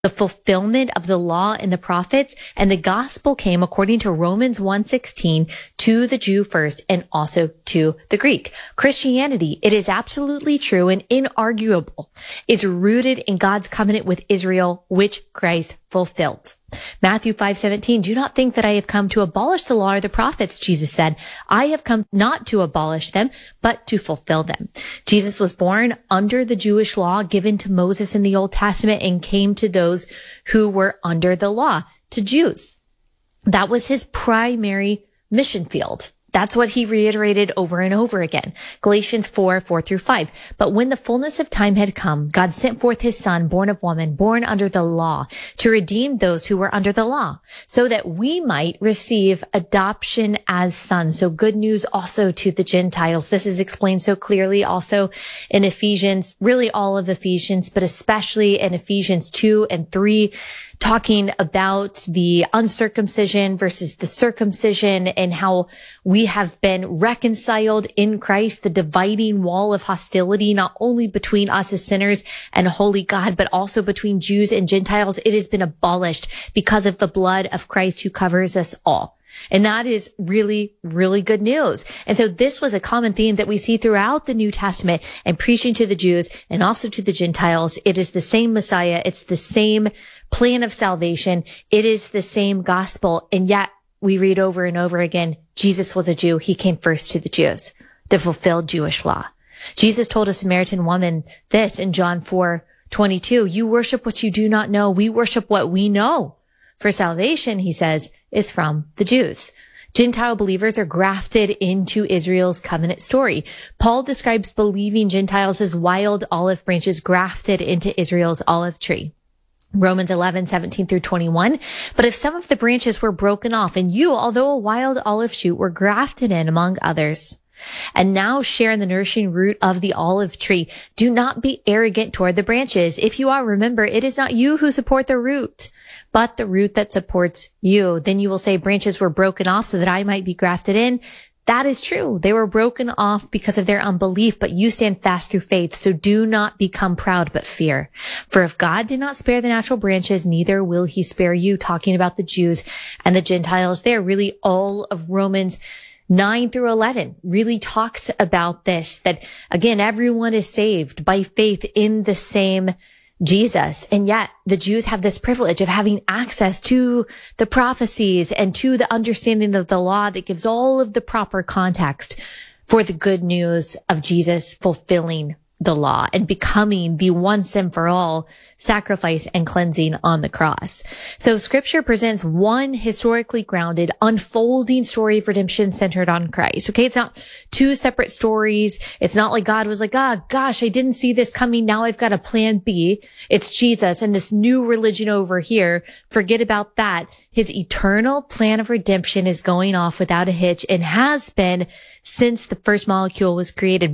the fulfillment of the law and the prophets, and the gospel came according to Romans 1:16 to the Jew first and also to the Greek. Christianity, it is absolutely true and inarguable, is rooted in God's covenant with Israel, which Christ fulfilled. Matthew 5:17, do not think that I have come to abolish the law or the prophets, Jesus said. I have come not to abolish them, but to fulfill them. Jesus was born under the Jewish law given to Moses in the Old Testament and came to those who were under the law, to Jews. That was his primary mission field. That's what he reiterated over and over again. Galatians 4:4-5. But when the fullness of time had come, God sent forth his son, born of woman, born under the law, to redeem those who were under the law, so that we might receive adoption as sons. So good news also to the Gentiles. This is explained so clearly also in Ephesians, really all of Ephesians, but especially in Ephesians 2 and 3, talking about the uncircumcision versus the circumcision and how we have been reconciled in Christ, the dividing wall of hostility, not only between us as sinners and a holy God, but also between Jews and Gentiles. It has been abolished because of the blood of Christ who covers us all. And that is really, really good news. And so this was a common theme that we see throughout the New Testament and preaching to the Jews and also to the Gentiles. It is the same Messiah. It's the same plan of salvation. It is the same gospel. And yet we read over and over again, Jesus was a Jew. He came first to the Jews to fulfill Jewish law. Jesus told a Samaritan woman this in John 4:22, you worship what you do not know. We worship what we know. For salvation, he says, is from the Jews. Gentile believers are grafted into Israel's covenant story. Paul describes believing Gentiles as wild olive branches grafted into Israel's olive tree. Romans 11:17-21. But if some of the branches were broken off, and you, although a wild olive shoot, were grafted in among others, and now share in the nourishing root of the olive tree, do not be arrogant toward the branches. If you are, remember, it is not you who support the root, but the root that supports you. Then you will say, branches were broken off so that I might be grafted in. That is true. They were broken off because of their unbelief, but you stand fast through faith. So do not become proud, but fear. For if God did not spare the natural branches, neither will he spare you. Talking about the Jews and the Gentiles there, really all of Romans 9-11 really talks about this, that again, everyone is saved by faith in the same Jesus. And yet the Jews have this privilege of having access to the prophecies and to the understanding of the law that gives all of the proper context for the good news of Jesus fulfilling the law and becoming the once and for all sacrifice and cleansing on the cross. So scripture presents one historically grounded, unfolding story of redemption centered on Christ. Okay. It's not two separate stories. It's not like God was like, gosh, I didn't see this coming. Now I've got a plan B. It's Jesus and this new religion over here. Forget about that. His eternal plan of redemption is going off without a hitch and has been since the first molecule was created.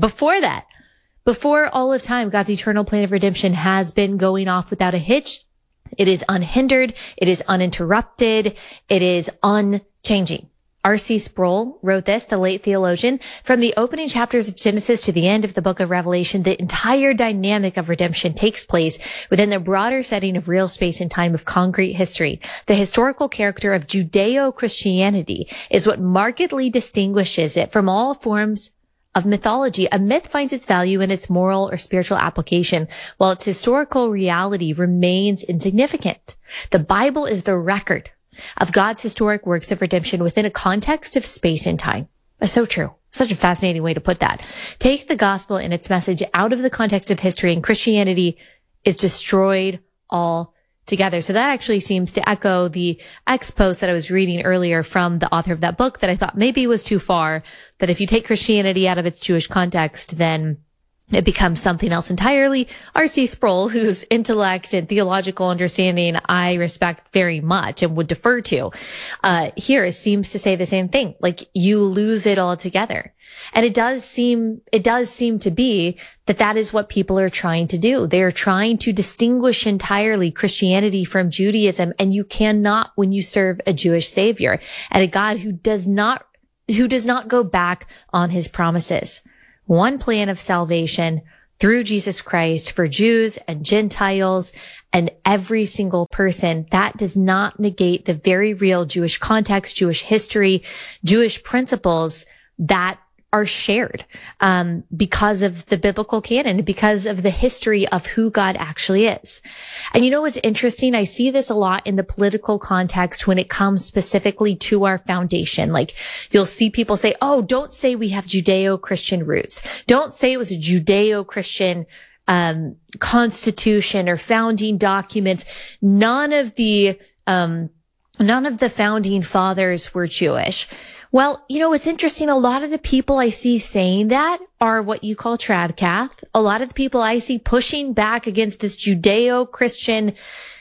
Before all of time, God's eternal plan of redemption has been going off without a hitch. It is unhindered. It is uninterrupted. It is unchanging. R.C. Sproul wrote this, the late theologian, from the opening chapters of Genesis to the end of the book of Revelation, the entire dynamic of redemption takes place within the broader setting of real space and time of concrete history. The historical character of Judeo-Christianity is what markedly distinguishes it from all forms of mythology. A myth finds its value in its moral or spiritual application, while its historical reality remains insignificant. The Bible is the record of God's historic works of redemption within a context of space and time. That's so true. Such a fascinating way to put that. Take the gospel and its message out of the context of history, and Christianity is destroyed all together. So that actually seems to echo the post that I was reading earlier from the author of that book that I thought maybe was too far, that if you take Christianity out of its Jewish context, then it becomes something else entirely. R.C. Sproul, whose intellect and theological understanding I respect very much and would defer to, here seems to say the same thing. Like, you lose it altogether. And it does seem to be that is what people are trying to do. They are trying to distinguish entirely Christianity from Judaism. And you cannot when you serve a Jewish savior and a God who does not go back on his promises. One plan of salvation through Jesus Christ for Jews and Gentiles, and every single person, that does not negate the very real Jewish context, Jewish history, Jewish principles that are shared because of the biblical canon, because of the history of who God actually is. And you know what's interesting? I see this a lot in the political context when it comes specifically to our foundation. Like you'll see people say, oh, don't say we have Judeo-Christian roots. Don't say it was a Judeo-Christian constitution or founding documents. None of the founding fathers were Jewish. Well, you know, it's interesting. A lot of the people I see saying that are what you call tradcath. A lot of the people I see pushing back against this Judeo-Christian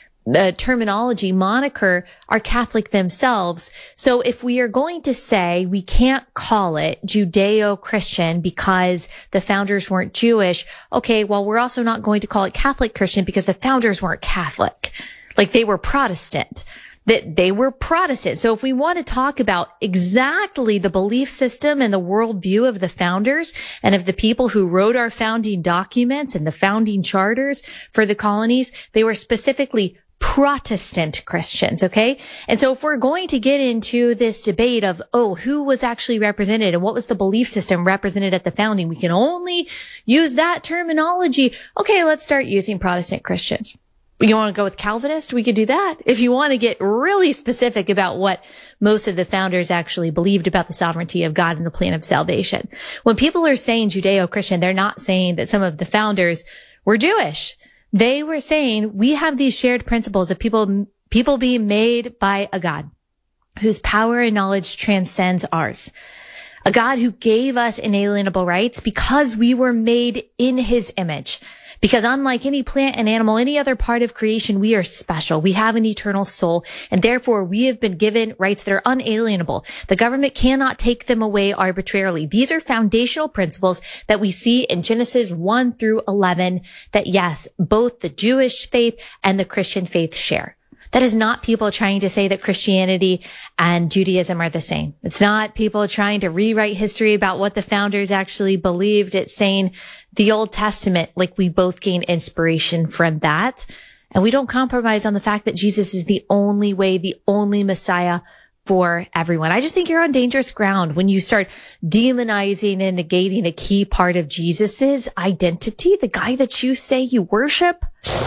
terminology moniker are Catholic themselves. So if we are going to say we can't call it Judeo-Christian because the founders weren't Jewish, okay, well, we're also not going to call it Catholic Christian because the founders weren't Catholic. Like they were Protestant. That they were Protestant. So if we want to talk about exactly the belief system and the worldview of the founders and of the people who wrote our founding documents and the founding charters for the colonies, they were specifically Protestant Christians, okay? And so if we're going to get into this debate of, oh, who was actually represented and what was the belief system represented at the founding, we can only use that terminology. Okay, let's start using Protestant Christians. You want to go with Calvinist? We could do that. If you want to get really specific about what most of the founders actually believed about the sovereignty of God and the plan of salvation. When people are saying Judeo-Christian, they're not saying that some of the founders were Jewish. They were saying we have these shared principles of people being made by a God whose power and knowledge transcends ours. A God who gave us inalienable rights because we were made in his image. Because unlike any plant and animal, any other part of creation, we are special. We have an eternal soul, and therefore we have been given rights that are unalienable. The government cannot take them away arbitrarily. These are foundational principles that we see in Genesis 1 through 11 that, yes, both the Jewish faith and the Christian faith share. That is not people trying to say that Christianity and Judaism are the same. It's not people trying to rewrite history about what the founders actually believed. It's saying the Old Testament, like we both gain inspiration from that. And we don't compromise on the fact that Jesus is the only way, the only Messiah for everyone. I just think you're on dangerous ground when you start demonizing and negating a key part of Jesus's identity. The guy that you say you worship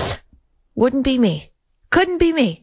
wouldn't be me. Couldn't be me.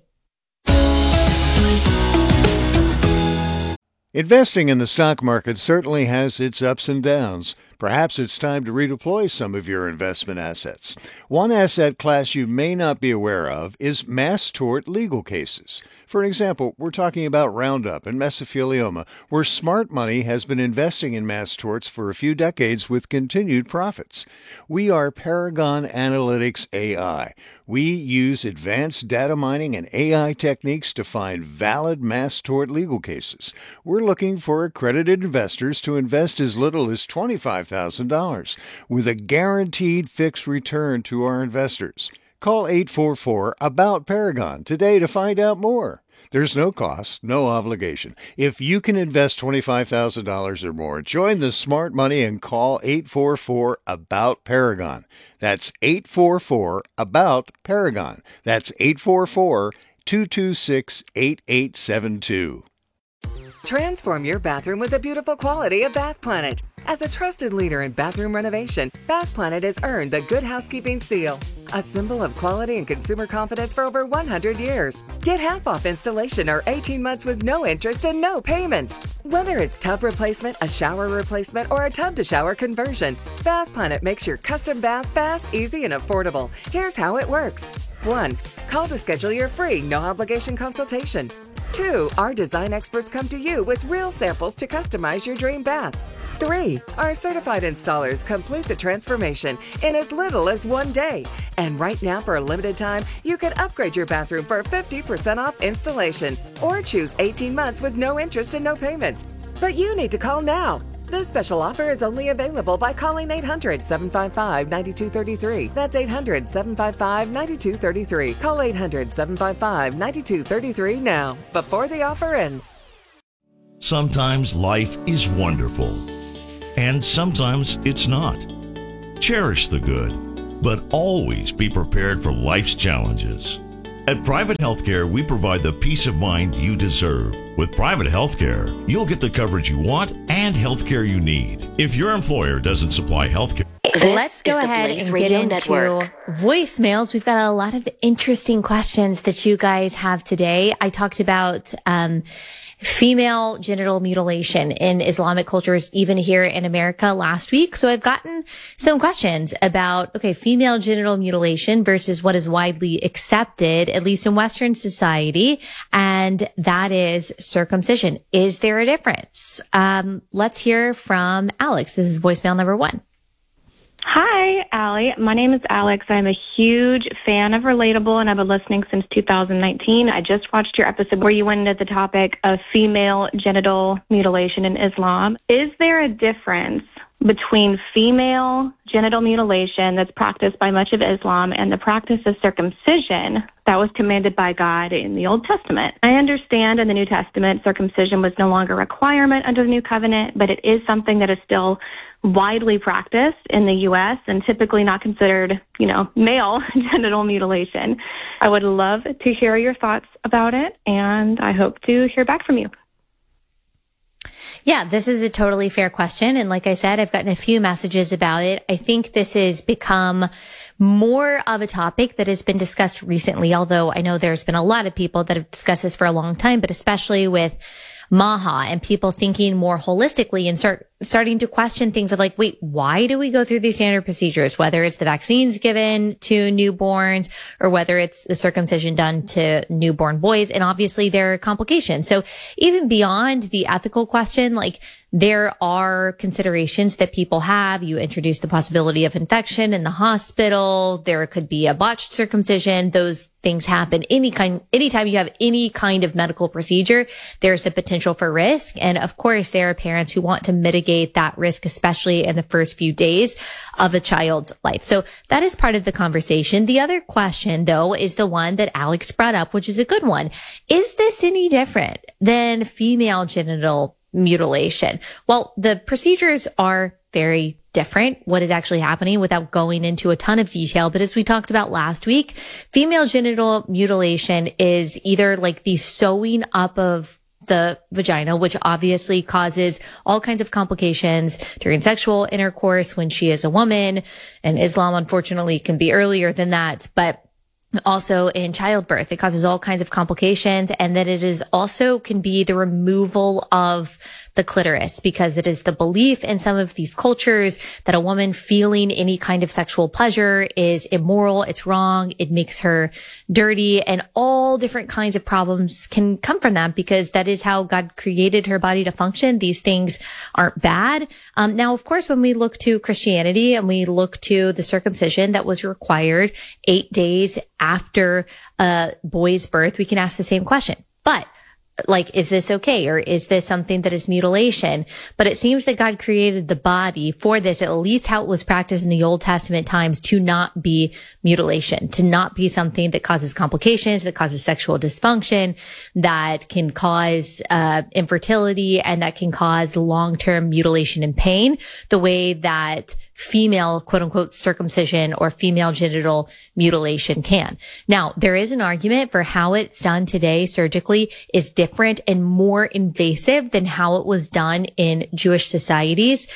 Investing in the stock market certainly has its ups and downs. Perhaps it's time to redeploy some of your investment assets. One asset class you may not be aware of is mass tort legal cases. For example, we're talking about Roundup and mesothelioma, where smart money has been investing in mass torts for a few decades with continued profits. We are Paragon Analytics AI. We use advanced data mining and AI techniques to find valid mass tort legal cases. We're looking for accredited investors to invest as little as $25,000 with a guaranteed fixed return to our investors. Call 844-ABOUT-PARAGON today to find out more. There's no cost, no obligation. If you can invest $25,000 or more, join the smart money and call 844-ABOUT-PARAGON. That's 844-ABOUT-PARAGON. That's 844-226-8872. Transform your bathroom with the beautiful quality of Bath Planet. As a trusted leader in bathroom renovation, Bath Planet has earned the Good Housekeeping seal, a symbol of quality and consumer confidence for over 100 years. Get half off installation or 18 months with no interest and no payments. Whether it's tub replacement, a shower replacement, or a tub-to-shower conversion, Bath Planet makes your custom bath fast, easy, and affordable. Here's how it works. 1. Call to schedule your free, no-obligation consultation. 2. Our design experts come to you with real samples to customize your dream bath. 3. Our certified installers complete the transformation in as little as 1 day. And right now, for a limited time, you can upgrade your bathroom for 50% off installation or choose 18 months with no interest and no payments. But you need to call now. This special offer is only available by calling 800-755-9233. That's 800-755-9233. Call 800-755-9233 now, before the offer ends. Sometimes life is wonderful, and sometimes it's not. Cherish the good. but always be prepared for life's challenges. At Private Healthcare, we provide the peace of mind you deserve. With Private Healthcare, you'll get the coverage you want and healthcare you need. If your employer doesn't supply healthcare, let's go ahead and get into voicemails. We've got a lot of interesting questions that you guys have today. I talked about female genital mutilation in Islamic cultures, even here in America last week. So I've gotten some questions about, okay, female genital mutilation versus what is widely accepted, at least in Western society. And that is circumcision. Is there a difference? Let's hear from Alex. This is voicemail number 1. Hi, Allie. My name is Alex. I'm a huge fan of Relatable, and I've been listening since 2019. I just watched your episode where you went into the topic of female genital mutilation in Islam. Is there a difference between female genital mutilation that's practiced by much of Islam and the practice of circumcision that was commanded by God in the Old Testament? I understand in the New Testament circumcision was no longer a requirement under the New Covenant, but it is something that is still widely practiced in the U.S. and typically not considered, male genital mutilation. I would love to hear your thoughts about it, and I hope to hear back from you. Yeah, this is a totally fair question. And like I said, I've gotten a few messages about it. I think this has become more of a topic that has been discussed recently, although I know there's been a lot of people that have discussed this for a long time, but especially with MAHA and people thinking more holistically and starting to question things of like, wait, why do we go through these standard procedures? Whether it's the vaccines given to newborns or whether it's the circumcision done to newborn boys. And obviously there are complications. So even beyond the ethical question, like there are considerations that people have. You introduce the possibility of infection in the hospital. There could be a botched circumcision. Those things happen anytime you have any kind of medical procedure, there's the potential for risk. And of course, there are parents who want to mitigate that risk, especially in the first few days of a child's life. So that is part of the conversation. The other question, though, is the one that Alex brought up, which is a good one. Is this any different than female genital mutilation? Well, the procedures are very different, what is actually happening, without going into a ton of detail. But as we talked about last week, female genital mutilation is either like the sewing up of the vagina, which obviously causes all kinds of complications during sexual intercourse when she is a woman. And Islam, unfortunately, can be earlier than that. But also in childbirth, it causes all kinds of complications. And that it is also can be the removal of the clitoris, because it is the belief in some of these cultures that a woman feeling any kind of sexual pleasure is immoral, it's wrong, it makes her dirty, and all different kinds of problems can come from that because that is how God created her body to function. These things aren't bad. Now, of course, when we look to Christianity and we look to the circumcision that was required 8 days after a boy's birth, we can ask the same question. But like, is this okay? Or is this something that is mutilation? But it seems that God created the body for this, at least how it was practiced in the Old Testament times, to not be mutilation, to not be something that causes complications, that causes sexual dysfunction, that can cause infertility, and that can cause long-term mutilation and pain, the way that female, quote unquote, circumcision or female genital mutilation can. Now, there is an argument for how it's done today surgically is different and more invasive than how it was done in Jewish societies.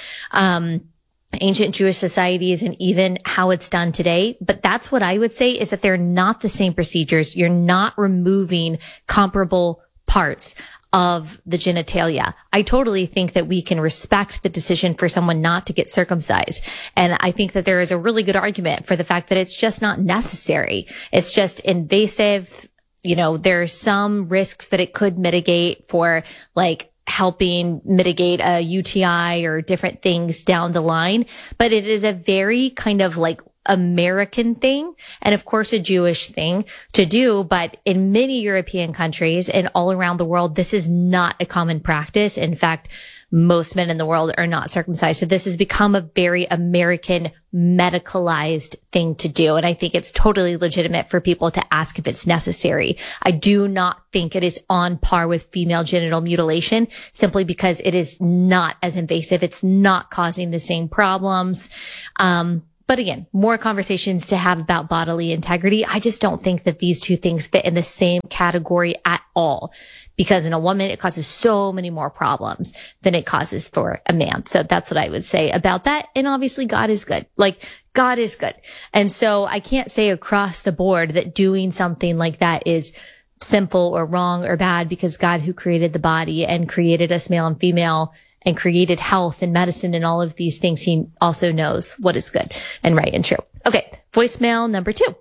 Ancient Jewish societies, and even how it's done today. But that's what I would say, is that they're not the same procedures. You're not removing comparable parts of the genitalia. I totally think that we can respect the decision for someone not to get circumcised. And I think that there is a really good argument for the fact that it's just not necessary. It's just invasive. You know, there are some risks that it could mitigate for, like, helping mitigate a UTI or different things down the line. But it is a very kind of like American thing, and of course a Jewish thing to do, but in many European countries and all around the world, this is not a common practice. In fact, most men in the world are not circumcised. So this has become a very American medicalized thing to do. And I think it's totally legitimate for people to ask if it's necessary. I do not think it is on par with female genital mutilation, simply because it is not as invasive. It's not causing the same problems. But again, more conversations to have about bodily integrity. I just don't think that these two things fit in the same category at all, because in a woman, it causes so many more problems than it causes for a man. So that's what I would say about that. And obviously God is good. Like, God is good. And so I can't say across the board that doing something like that is simple or wrong or bad, because God, who created the body and created us male and female and created health and medicine and all of these things, he also knows what is good and right and true. Okay. Voicemail number 2.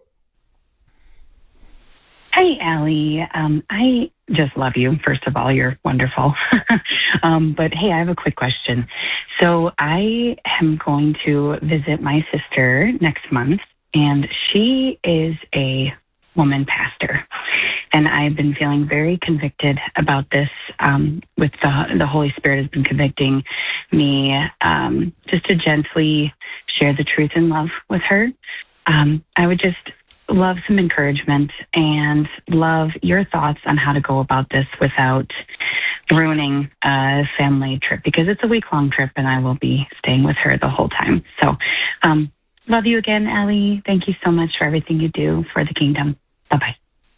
Hi, Allie. I just love you. First of all, you're wonderful. But hey, I have a quick question. So I am going to visit my sister next month, and she is a woman pastor. And I've been feeling very convicted about this, with the Holy Spirit has been convicting me, just to gently share the truth in love with her. I would just love some encouragement and love your thoughts on how to go about this without ruining a family trip, because it's a week-long trip and I will be staying with her the whole time. So, love you again, Allie. Thank you so much for everything you do for the kingdom. Bye-bye.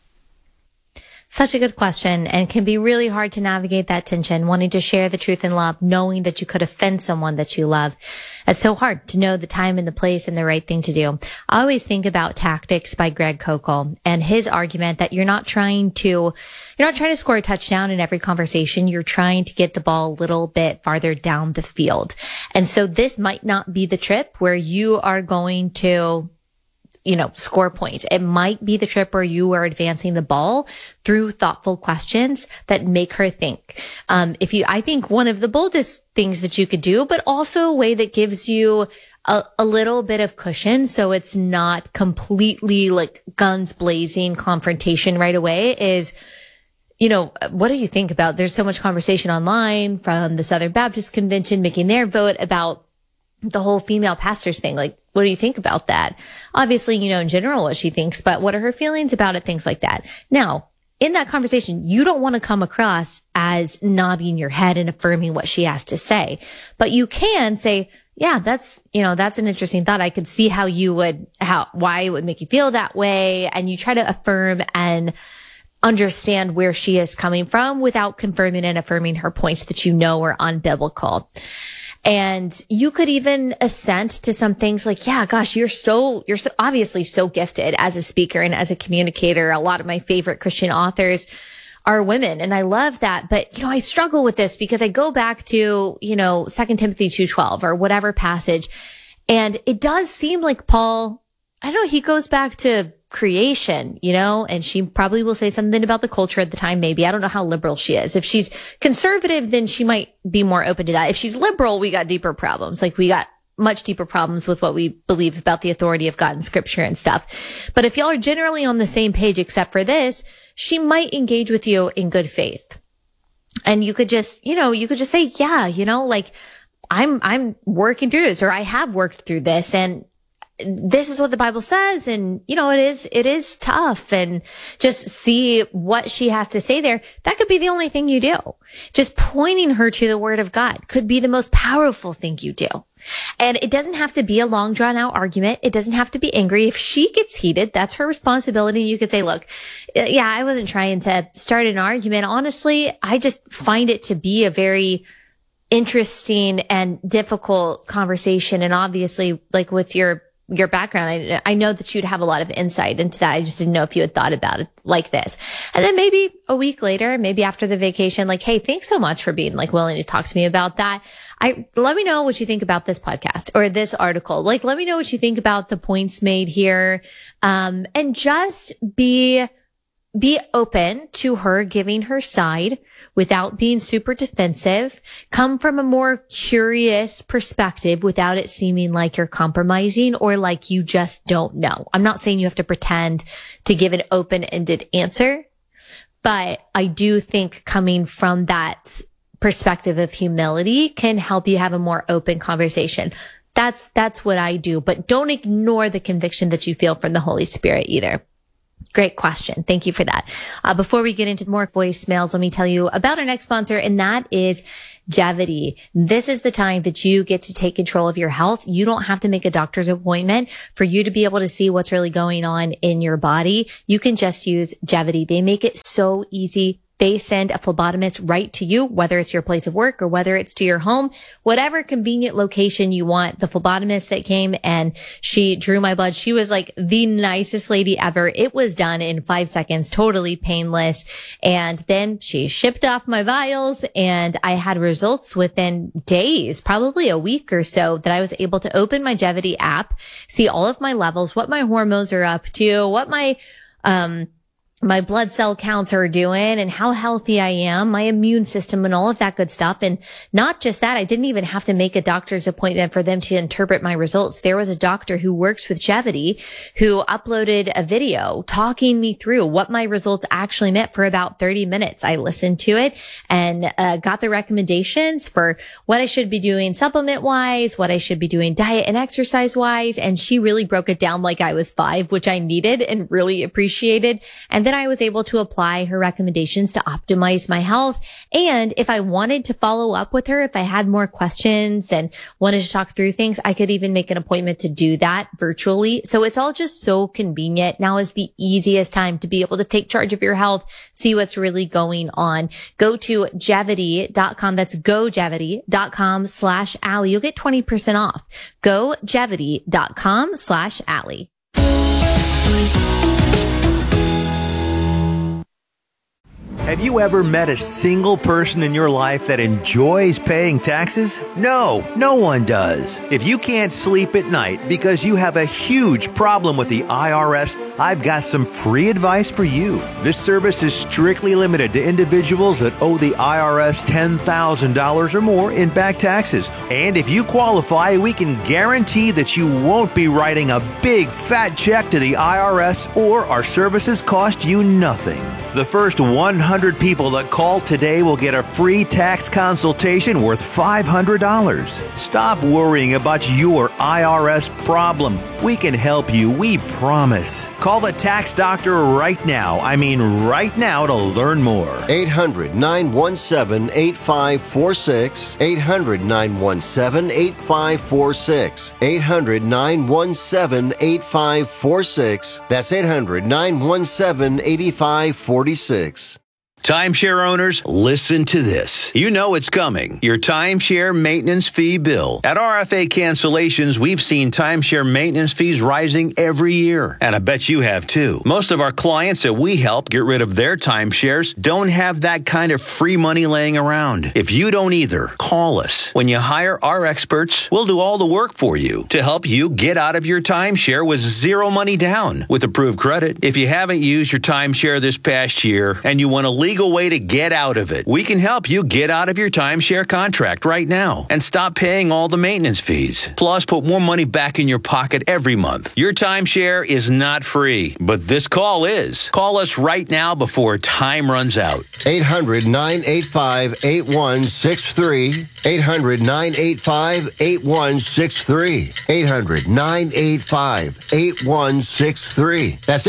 Such a good question, and can be really hard to navigate that tension, wanting to share the truth in love, knowing that you could offend someone that you love. It's so hard to know the time and the place and the right thing to do. I always think about Tactics by Greg Koukl and his argument that you're not trying to score a touchdown in every conversation. You're trying to get the ball a little bit farther down the field. And so this might not be the trip where you are going to score points. It might be the trip where you are advancing the ball through thoughtful questions that make her think. I think one of the boldest things that you could do, but also a way that gives you a little bit of cushion, so it's not completely like guns blazing confrontation right away, is, what do you think about, there's so much conversation online from the Southern Baptist Convention making their vote about the whole female pastors thing. Like, what do you think about that? Obviously, in general what she thinks, but what are her feelings about it? Things like that. Now, in that conversation, you don't want to come across as nodding your head and affirming what she has to say, but you can say, yeah, that's an interesting thought. I could see why it would make you feel that way. And you try to affirm and understand where she is coming from without confirming and affirming her points that are unbiblical. And you could even assent to some things like, yeah, gosh, you're so obviously so gifted as a speaker and as a communicator. A lot of my favorite Christian authors are women, and I love that. But, I struggle with this because I go back to, 2 Timothy 2:12 or whatever passage. And it does seem like Paul, I don't know, he goes back to creation, and she probably will say something about the culture at the time. Maybe. I don't know how liberal she is. If she's conservative, then she might be more open to that. If she's liberal, we got deeper problems. Like, we got much deeper problems with what we believe about the authority of God and scripture and stuff. But if y'all are generally on the same page, except for this, she might engage with you in good faith. And you could just say, yeah, like, I'm working through this, or I have worked through this, and this is what the Bible says. And, it is tough, and just see what she has to say there. That could be the only thing you do. Just pointing her to the word of God could be the most powerful thing you do. And it doesn't have to be a long drawn out argument. It doesn't have to be angry. If she gets heated, that's her responsibility. You could say, look, yeah, I wasn't trying to start an argument. Honestly, I just find it to be a very interesting and difficult conversation. And obviously, like, with your background, I know that you'd have a lot of insight into that. I just didn't know if you had thought about it like this. And then maybe a week later, maybe after the vacation, like, hey, thanks so much for being willing to talk to me about that. Let me know what you think about this podcast or this article. Like, let me know what you think about the points made here. And just be open to her giving her side without being super defensive. Come from a more curious perspective without it seeming like you're compromising or like you just don't know. I'm not saying you have to pretend to give an open-ended answer, but I do think coming from that perspective of humility can help you have a more open conversation. That's what I do, but don't ignore the conviction that you feel from the Holy Spirit either. Great question. Thank you for that. Before we get into more voicemails, let me tell you about our next sponsor, and that is Gevity. This is the time that you get to take control of your health. You don't have to make a doctor's appointment for you to be able to see what's really going on in your body. You can just use Gevity. They make it so easy. They send a phlebotomist right to you, whether it's your place of work or whether it's to your home, whatever convenient location you want. The phlebotomist that came and she drew my blood, she was like the nicest lady ever. It was done in 5 seconds, totally painless. And then she shipped off my vials and I had results within days, probably a week or so, that I was able to open my Gevity app, see all of my levels, what my hormones are up to, what my blood cell counts are doing and how healthy I am, my immune system and all of that good stuff. And not just that, I didn't even have to make a doctor's appointment for them to interpret my results. There was a doctor who works with Gevity who uploaded a video talking me through what my results actually meant for about 30 minutes. I listened to it and got the recommendations for what I should be doing supplement wise, what I should be doing diet and exercise wise. And she really broke it down like I was 5, which I needed and really appreciated. And then I was able to apply her recommendations to optimize my health. And if I wanted to follow up with her, if I had more questions and wanted to talk through things, I could even make an appointment to do that virtually. So it's all just so convenient. Now is the easiest time to be able to take charge of your health, see what's really going on. Go to Gevity.com. That's gogevity.com/Allie. You'll get 20% off. Gogevity.com/Allie. Have you ever met a single person in your life that enjoys paying taxes? No, no one does. If you can't sleep at night because you have a huge problem with the IRS, I've got some free advice for you. This service is strictly limited to individuals that owe the IRS $10,000 or more in back taxes. And if you qualify, we can guarantee that you won't be writing a big fat check to the IRS, or our services cost you nothing. The first 100 people that call today will get a free tax consultation worth $500. Stop worrying about your IRS problem. We can help you, we promise. Call the tax doctor right now. I mean right now, to learn more. 800-917-8546. 800-917-8546. 800-917-8546. That's 800-917-8546. Timeshare owners, listen to this. You know it's coming. Your timeshare maintenance fee bill. At RFA Cancellations, we've seen timeshare maintenance fees rising every year. And I bet you have too. Most of our clients that we help get rid of their timeshares don't have that kind of free money laying around. If you don't either, call us. When you hire our experts, we'll do all the work for you to help you get out of your timeshare with zero money down with approved credit. If you haven't used your timeshare this past year and you want to legal way to get out of it, we can help you get out of your timeshare contract right now and stop paying all the maintenance fees. Plus, put more money back in your pocket every month. Your timeshare is not free, but this call is. Call us right now before time runs out. 800-985-8163. 800-985-8163. 800-985-8163. That's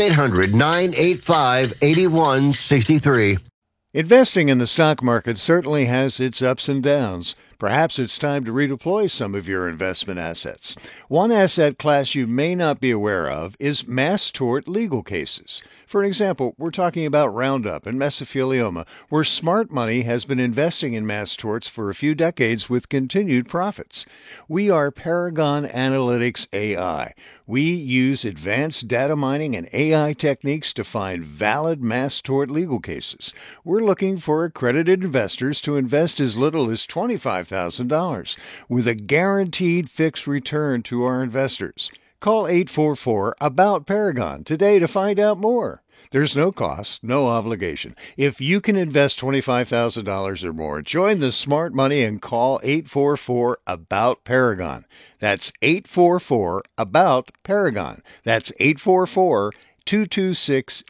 800-985-8163. Investing in the stock market certainly has its ups and downs. Perhaps it's time to redeploy some of your investment assets. One asset class you may not be aware of is mass tort legal cases. For example, we're talking about Roundup and mesothelioma, where smart money has been investing in mass torts for a few decades with continued profits. We are Paragon Analytics AI. We use advanced data mining and AI techniques to find valid mass tort legal cases. We're looking for accredited investors to invest as little as $25,000 with a guaranteed fixed return to our investors. Call 844-ABOUT-PARAGON today to find out more. There's no cost, no obligation. If you can invest $25,000 or more, join the smart money and call 844-ABOUT-PARAGON. That's 844-ABOUT-PARAGON. That's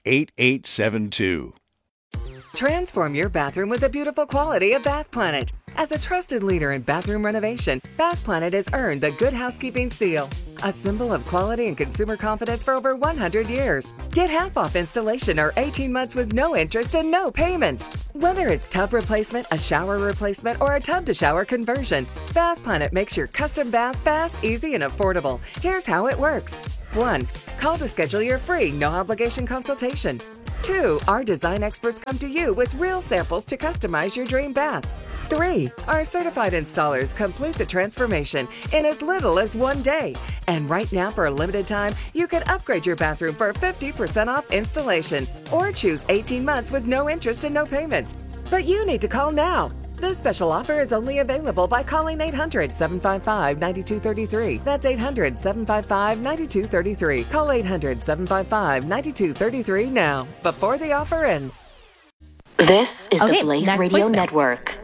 844-226-8872. Transform your bathroom with the beautiful quality of Bath Planet. As a trusted leader in bathroom renovation, Bath Planet has earned the Good Housekeeping Seal, a symbol of quality and consumer confidence for over 100 years. Get half off installation or 18 months with no interest and no payments. Whether it's tub replacement, a shower replacement, or a tub-to-shower conversion, Bath Planet makes your custom bath fast, easy, and affordable. Here's how it works. 1. Call to schedule your free, no-obligation consultation. 2. Our design experts come to you with real samples to customize your dream bath. 3. Our certified installers complete the transformation in as little as 1 day. And right now, for a limited time, you can upgrade your bathroom for 50% off installation or choose 18 months with no interest and no payments. But you need to call now. This special offer is only available by calling 800-755-9233. That's 800-755-9233. Call 800-755-9233 now, before the offer ends. This is the Blaze Radio Network.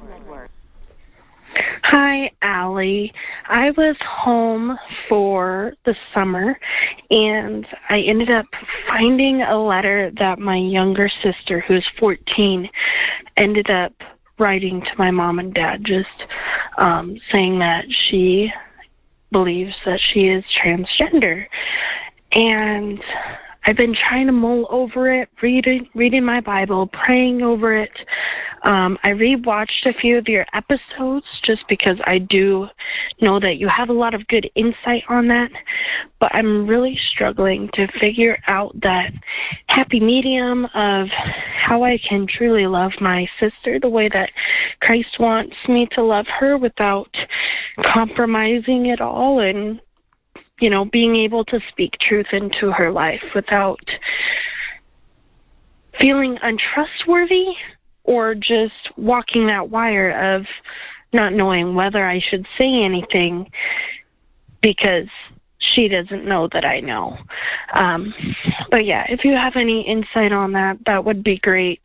Hi, Allie. I was home for the summer, and I ended up finding a letter that my younger sister, who's 14, ended up writing to my mom and dad, just saying that she believes that she is transgender. And I've been trying to mull over it, reading my Bible, praying over it. I rewatched a few of your episodes just because I do know that you have a lot of good insight on that, but I'm really struggling to figure out that happy medium of how I can truly love my sister the way that Christ wants me to love her without compromising at all, and being able to speak truth into her life without feeling untrustworthy or just walking that wire of not knowing whether I should say anything because she doesn't know that I know. But yeah, if you have any insight on that, that would be great.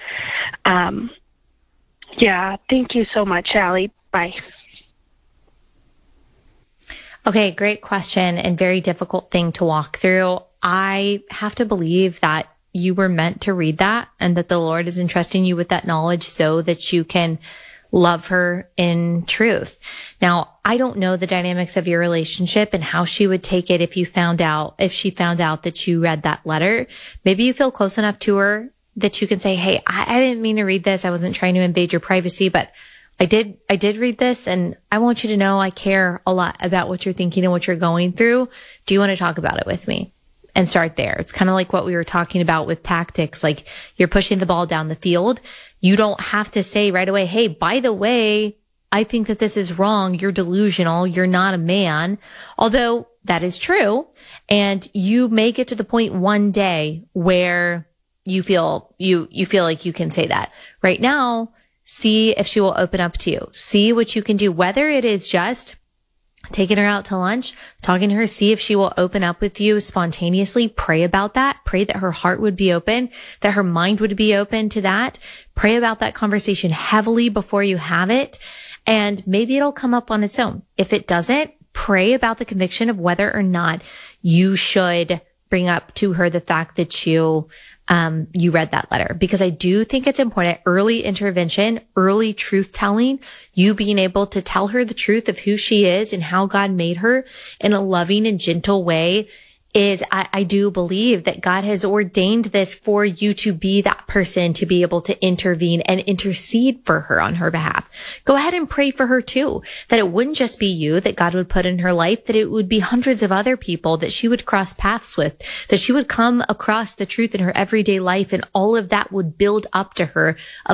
Yeah, thank you so much, Allie. Bye. Okay, great question and very difficult thing to walk through. I have to believe that you were meant to read that and that the Lord is entrusting you with that knowledge so that you can love her in truth. Now, I don't know the dynamics of your relationship and how she would take it if she found out that you read that letter. Maybe you feel close enough to her that you can say, hey, I didn't mean to read this. I wasn't trying to invade your privacy, but I did read this, and I want you to know I care a lot about what you're thinking and what you're going through. Do you want to talk about it with me? And start there. It's kind of like what we were talking about with tactics. Like, you're pushing the ball down the field. You don't have to say right away, hey, by the way, I think that this is wrong. You're delusional. You're not a man. Although that is true. And you may get to the point one day where you feel like you can say that. Right now, see if she will open up to you. See what you can do, whether it is just taking her out to lunch, talking to her, see if she will open up with you spontaneously. Pray about that. Pray that her heart would be open, that her mind would be open to that. Pray about that conversation heavily before you have it. And maybe it'll come up on its own. If it doesn't, pray about the conviction of whether or not you should bring up to her the fact that you read that letter, because I do think it's important. Early intervention, early truth telling, you being able to tell her the truth of who she is and how God made her in a loving and gentle way is, I do believe that God has ordained this for you to be that person, to be able to intervene and intercede for her on her behalf. Go ahead and pray for her too, that it wouldn't just be you that God would put in her life, that it would be hundreds of other people that she would cross paths with, that she would come across the truth in her everyday life, and all of that would build up to her a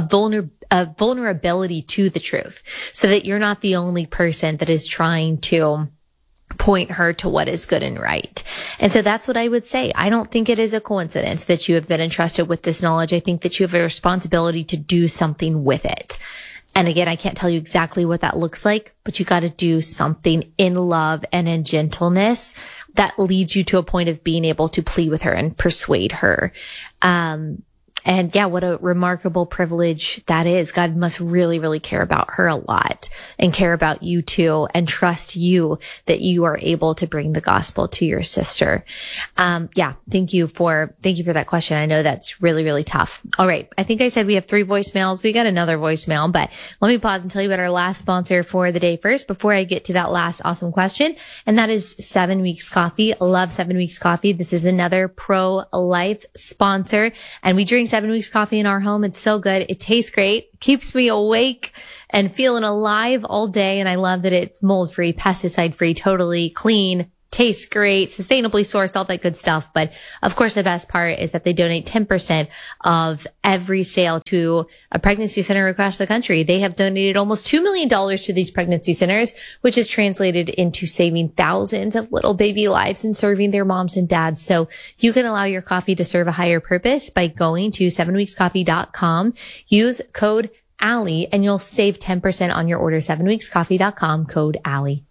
vulnerability to the truth, so that you're not the only person that is trying to point her to what is good and right. And so that's what I would say. I don't think it is a coincidence that you have been entrusted with this knowledge. I think that you have a responsibility to do something with it. And again, I can't tell you exactly what that looks like, but you got to do something in love and in gentleness that leads you to a point of being able to plead with her and persuade her. And yeah, what a remarkable privilege that is. God must really, really care about her a lot and care about you too and trust you that you are able to bring the gospel to your sister. Yeah, thank you for that question. I know that's really, really tough. All right. I think I said we have 3 voicemails. We got another voicemail, but let me pause and tell you about our last sponsor for the day first before I get to that last awesome question. And that is 7 Weeks Coffee. I love 7 Weeks Coffee. This is another pro-life sponsor, and we drink 7 Weeks Coffee in our home. It's so good. It tastes great, keeps me awake and feeling alive all day. And I love that it's mold free, pesticide free, totally clean, tastes great, sustainably sourced, all that good stuff. But of course, the best part is that they donate 10% of every sale to a pregnancy center across the country. They have donated almost $2 million to these pregnancy centers, which is translated into saving thousands of little baby lives and serving their moms and dads. So you can allow your coffee to serve a higher purpose by going to 7weekscoffee.com. Use code Allie and you'll save 10% on your order. 7weekscoffee.com, code Allie.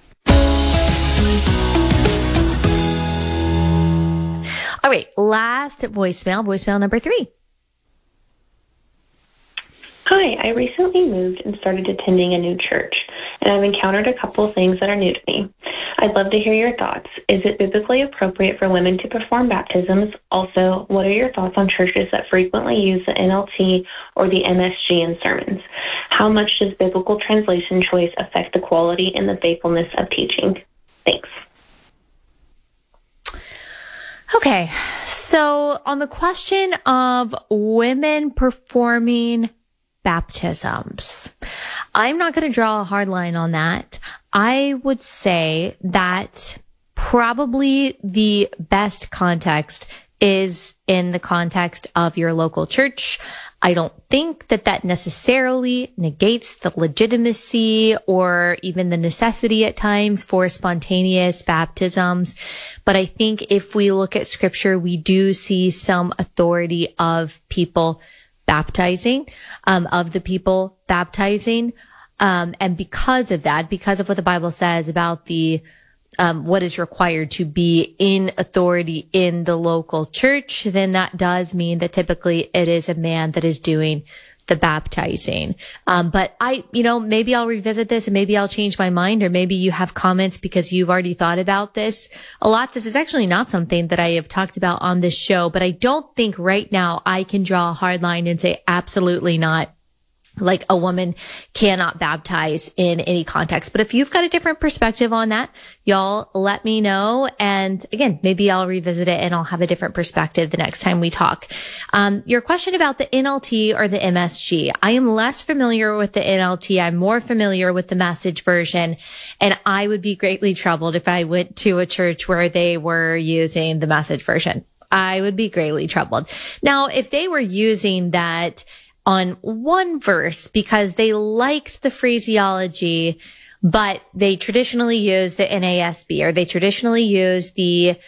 All right, last voicemail number 3. Hi, I recently moved and started attending a new church, and I've encountered a couple of things that are new to me. I'd love to hear your thoughts. Is it biblically appropriate for women to perform baptisms? Also, what are your thoughts on churches that frequently use the NLT or the MSG in sermons? How much does biblical translation choice affect the quality and the faithfulness of teaching? Thanks. Okay, so on the question of women performing baptisms, I'm not going to draw a hard line on that. I would say that probably the best context is in the context of your local church. I don't think that necessarily negates the legitimacy or even the necessity at times for spontaneous baptisms. But I think if we look at scripture, we do see some authority of people baptizing, of the people baptizing. And because of that, because of what the Bible says about the what is required to be in authority in the local church, then that does mean that typically it is a man that is doing the baptizing. But maybe I'll revisit this and maybe I'll change my mind, or maybe you have comments because you've already thought about this a lot. This is actually not something that I have talked about on this show, but I don't think right now I can draw a hard line and say absolutely not. Like a woman cannot baptize in any context. But if you've got a different perspective on that, y'all let me know. And again, maybe I'll revisit it and I'll have a different perspective the next time we talk. Your question about the NLT or the MSG. I am less familiar with the NLT. I'm more familiar with the Message version. And I would be greatly troubled if I went to a church where they were using the Message version. I would be greatly troubled. Now, if they were using that on one verse because they liked the phraseology, but they traditionally use the NASB or they traditionally use the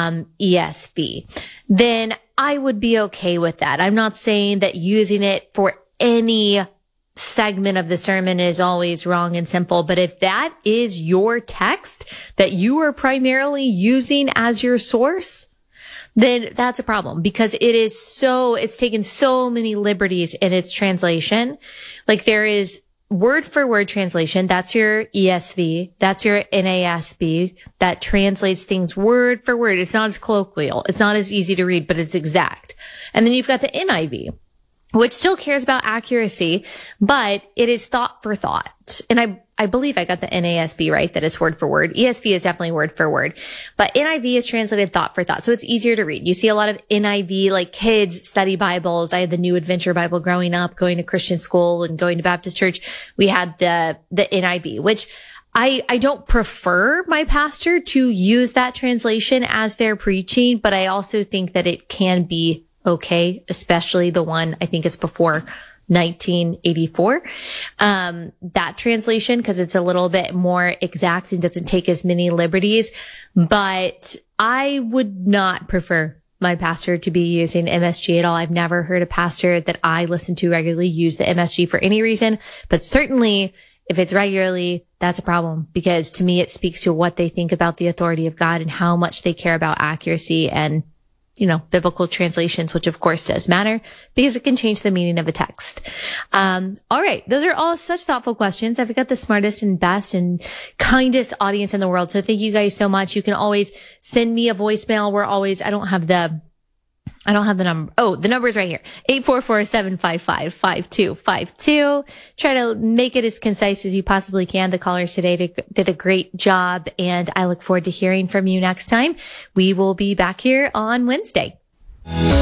ESV, then I would be okay with that. I'm not saying that using it for any segment of the sermon is always wrong and sinful, but if that is your text that you are primarily using as your source, then that's a problem because it's taken so many liberties in its translation. Like there is word for word translation. That's your ESV. That's your NASB that translates things word for word. It's not as colloquial. It's not as easy to read, but it's exact. And then you've got the NIV, which still cares about accuracy, but it is thought for thought. And I believe I got the NASB right, that it's word for word. ESV is definitely word for word, but NIV is translated thought for thought. So it's easier to read. You see a lot of NIV, like kids study Bibles. I had the New Adventure Bible growing up, going to Christian school and going to Baptist church. We had the NIV, which I don't prefer my pastor to use that translation as they're preaching, but I also think that it can be okay, especially the one, I think it's before 1984, that translation, because it's a little bit more exact and doesn't take as many liberties. But I would not prefer my pastor to be using MSG at all. I've never heard a pastor that I listen to regularly use the MSG for any reason, but certainly if it's regularly, that's a problem, because to me, it speaks to what they think about the authority of God and how much they care about accuracy. And biblical translations, which of course does matter because it can change the meaning of a text. All right. Those are all such thoughtful questions. I've got the smartest and best and kindest audience in the world. So thank you guys so much. You can always send me a voicemail. I don't have the number. Oh, the number's right here. 844-755-5252. Try to make it as concise as you possibly can. The caller today did a great job, and I look forward to hearing from you next time. We will be back here on Wednesday.